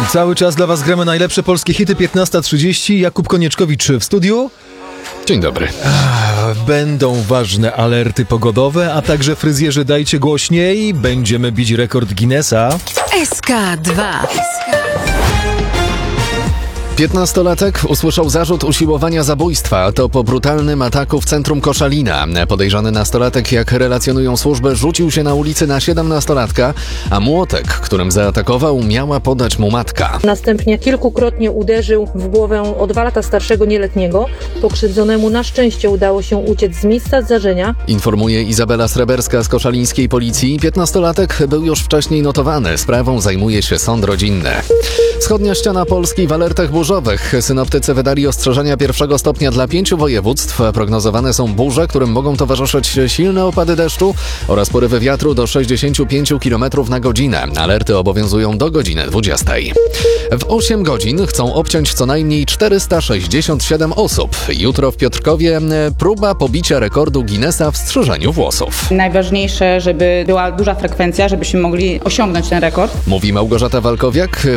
Cały czas dla Was gramy najlepsze polskie hity, 15:30. Jakub Konieczkowicz w studiu. Dzień dobry. Będą ważne alerty pogodowe, a także fryzjerzy dajcie głośniej. Będziemy bić rekord Guinnessa. SK2. 15-latek usłyszał zarzut usiłowania zabójstwa. To po brutalnym ataku w centrum Koszalina. Podejrzany nastolatek, jak relacjonują służby, rzucił się na ulicy na 17-latka, a młotek, którym zaatakował, miała podać mu matka. Następnie kilkukrotnie uderzył w głowę o 2 lata starszego nieletniego. Pokrzywdzonemu na szczęście udało się uciec z miejsca zdarzenia. Informuje Izabela Sreberska z koszalińskiej policji. 15-latek był już wcześniej notowany. Sprawą zajmuje się sąd rodzinny. Wschodnia ściana Polski w alertach burzowych. Synoptycy wydali ostrzeżenia 1. stopnia dla 5 województw. Prognozowane są burze, którym mogą towarzyszyć silne opady deszczu oraz porywy wiatru do 65 km na godzinę. Alerty obowiązują do godziny 20. W 8 godzin chcą obciąć co najmniej 467 osób. Jutro w Piotrkowie próba pobicia rekordu Guinnessa w strzyżeniu włosów. Najważniejsze, żeby była duża frekwencja, żebyśmy mogli osiągnąć ten rekord. Mówi Małgorzata Walkowiak.